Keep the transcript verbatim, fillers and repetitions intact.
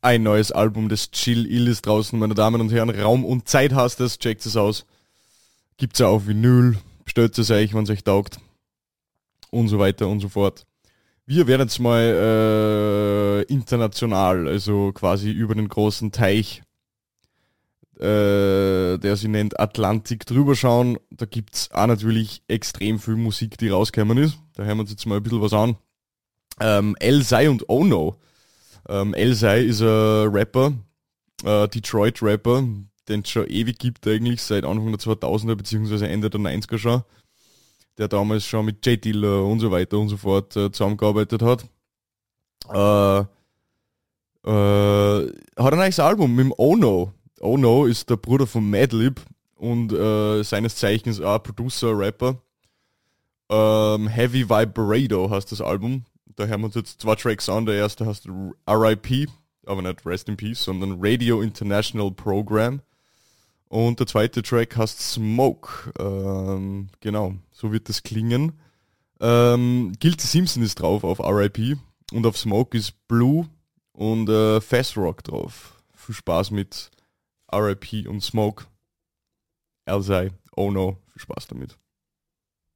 Ein neues Album des Chill Ill ist draußen, meine Damen und Herren. Raum und Zeit heißt es, checkt es aus. Gibt's ja auf Vinyl, bestellt es euch, wenn es euch taugt. Und so weiter und so fort. Wir werden jetzt mal äh, international, also quasi über den großen Teich, äh, der sich nennt Atlantik, drüber schauen. Da gibt's auch natürlich extrem viel Musik, die rausgekommen ist. Da hören wir uns jetzt mal ein bisschen was an. Ähm, Elzhi und Oh No. Ähm, Elzhi ist ein Rapper, äh, Detroit-Rapper, den es schon ewig gibt eigentlich, seit Anfang der zweitausender beziehungsweise Ende der neunziger schon, der damals schon mit J Dilla und so weiter und so fort äh, zusammengearbeitet hat. Äh, äh, hat ein neues Album mit dem Oh No. Oh No ist der Bruder von Madlib und äh, seines Zeichens auch Producer, Rapper. Ähm, Heavy Vibrato heißt das Album. Da hören wir uns jetzt zwei Tracks an. Der erste heißt R I P, aber nicht Rest in Peace, sondern Radio International Program. Und der zweite Track heißt Smoke. Ähm, genau, so wird das klingen. Ähm, Guilty Simpson ist drauf auf R I P und auf Smoke ist Blue und äh, Fast Rock drauf. Viel Spaß mit R I P und Smoke. Elzhi, Oh No, viel Spaß damit.